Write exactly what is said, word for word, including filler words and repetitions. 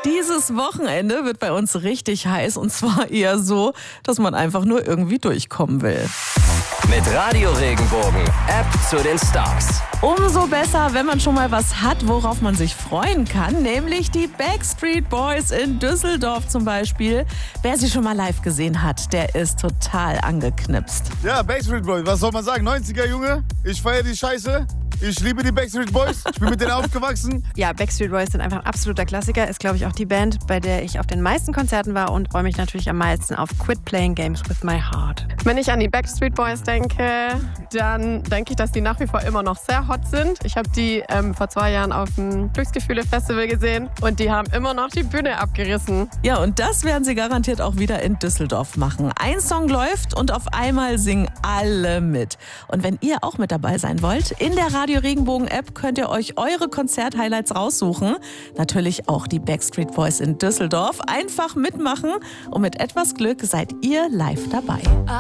Dieses Wochenende wird bei uns richtig heiß und zwar eher so, dass man einfach nur irgendwie durchkommen will. Mit Radio Regenbogen, App zu den Stars. Umso besser, wenn man schon mal was hat, worauf man sich freuen kann, nämlich die Backstreet Boys in Düsseldorf zum Beispiel. Wer sie schon mal live gesehen hat, der ist total angeknipst. Ja, Backstreet Boys, was soll man sagen? neunziger Junge, ich feiere die Scheiße. Ich liebe die Backstreet Boys, ich bin mit denen aufgewachsen. Ja, Backstreet Boys sind einfach ein absoluter Klassiker. Ist, glaube ich, auch die Band, bei der ich auf den meisten Konzerten war und freue mich natürlich am meisten auf Quit Playing Games with My Heart. Wenn ich an die Backstreet Boys denke, dann denke ich, dass die nach wie vor immer noch sehr hot sind. Ich habe die ähm, vor zwei Jahren auf dem Glücksgefühle-Festival gesehen und die haben immer noch die Bühne abgerissen. Ja, und das werden sie garantiert auch wieder in Düsseldorf machen. Ein Song läuft und auf einmal singen alle mit. Und wenn ihr auch mit dabei sein wollt, in der Radio Regenbogen-App könnt ihr euch eure Konzert-Highlights raussuchen. Natürlich auch die Backstreet Boys in Düsseldorf. Einfach mitmachen und mit etwas Glück seid ihr live dabei.